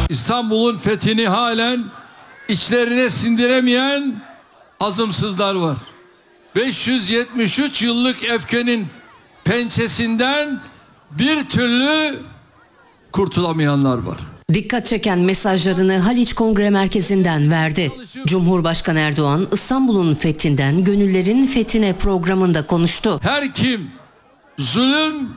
İstanbul'un fethini halen içlerine sindiremeyen azımsızlar var. 573 yıllık öfkenin pençesinden bir türlü kurtulamayanlar var. Dikkat çeken mesajlarını Haliç Kongre Merkezi'nden verdi. Cumhurbaşkanı Erdoğan, İstanbul'un fethinden gönüllerin fethine programında konuştu. Her kim zulüm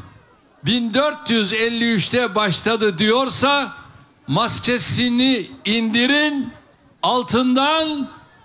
1453'te başladı diyorsa maskesini indirin, altından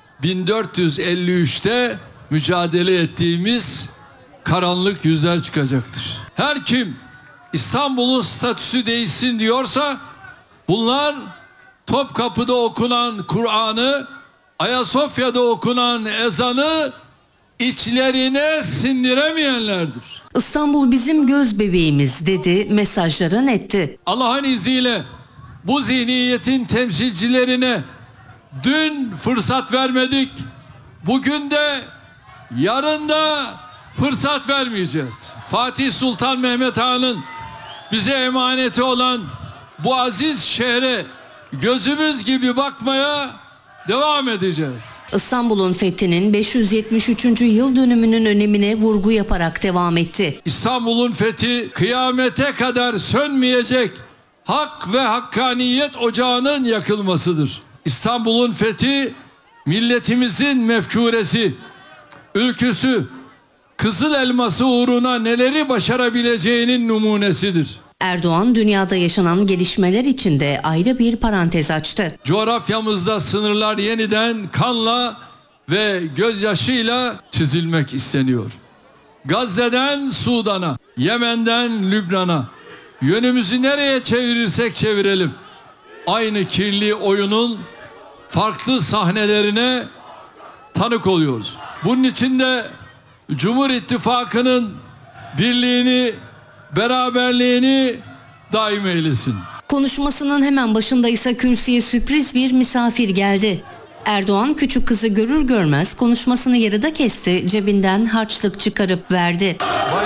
1453'te mücadele ettiğimiz karanlık yüzler çıkacaktır. Her kim İstanbul'un statüsü değişsin diyorsa bunlar Topkapı'da okunan Kur'an'ı, Ayasofya'da okunan ezanı içlerine sindiremeyenlerdir. İstanbul bizim göz bebeğimiz dedi, mesajları netti. Allah'ın izniyle bu zihniyetin temsilcilerine dün fırsat vermedik, bugün de yarın da fırsat vermeyeceğiz. Fatih Sultan Mehmet Han'ın bize emaneti olan bu aziz şehre gözümüz gibi bakmaya devam edeceğiz. İstanbul'un fethinin 573. yıl dönümünün önemine vurgu yaparak devam etti. İstanbul'un fethi kıyamete kadar sönmeyecek hak ve hakkaniyet ocağının yakılmasıdır. İstanbul'un fethi milletimizin mefkuresi, ülküsü, kızıl elması uğruna neleri başarabileceğinin numunesidir. Erdoğan dünyada yaşanan gelişmeler için de ayrı bir parantez açtı. Coğrafyamızda sınırlar yeniden kanla ve gözyaşıyla çizilmek isteniyor. Gazze'den Sudan'a, Yemen'den Lübnan'a, yönümüzü nereye çevirirsek çevirelim, aynı kirli oyunun farklı sahnelerine tanık oluyoruz. Bunun için de Cumhur İttifakı'nın birliğini, beraberliğini daim eylesin. Konuşmasının hemen başında ise kürsüye sürpriz bir misafir geldi. Erdoğan küçük kızı görür görmez konuşmasını yarıda kesti, cebinden harçlık çıkarıp verdi.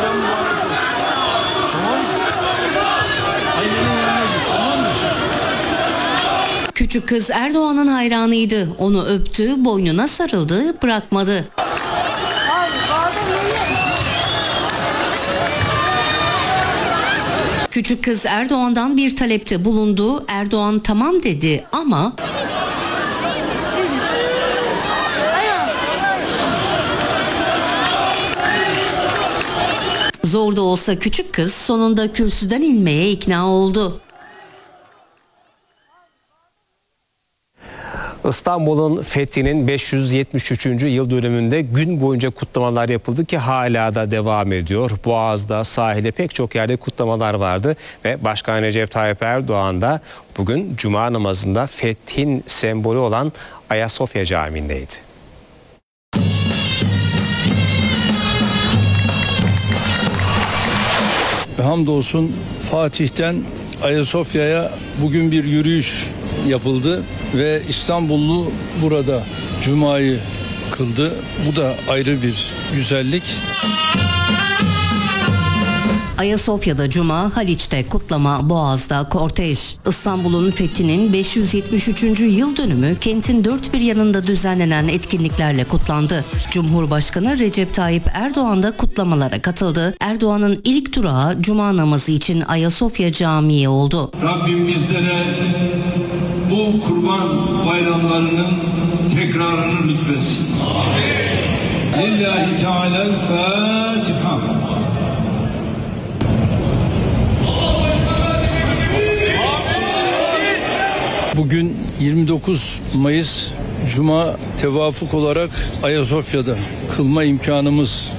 Küçük kız Erdoğan'ın hayranıydı. Onu öptü, boynuna sarıldı, bırakmadı. Küçük kız Erdoğan'dan bir talepte bulundu. Erdoğan tamam dedi ama zor da olsa küçük kız sonunda kürsüden inmeye ikna oldu. İstanbul'un fethinin 573. yıl dönümünde gün boyunca kutlamalar yapıldı ki hala da devam ediyor. Boğaz'da, sahilde pek çok yerde kutlamalar vardı ve Başkan Recep Tayyip Erdoğan da bugün Cuma namazında fethin sembolü olan Ayasofya Camii'ndeydi. Hamdolsun Fatih'ten Ayasofya'ya bugün bir yürüyüş yapıldı ve İstanbullu burada Cuma'yı kıldı. Bu da ayrı bir güzellik. Ayasofya'da Cuma, Haliç'te kutlama, Boğaz'da kortej. İstanbul'un fethinin 573. yıl dönümü kentin dört bir yanında düzenlenen etkinliklerle kutlandı. Cumhurbaşkanı Recep Tayyip Erdoğan da kutlamalara katıldı. Erdoğan'ın ilk durağı Cuma namazı için Ayasofya Camii oldu. Rabbim bizlere bu kurban bayramlarının tekrarını lütfetsin. Lillahi Teala'l-Fatiha. Bugün 29 Mayıs Cuma tevafuk olarak Ayasofya'da kılma imkanımız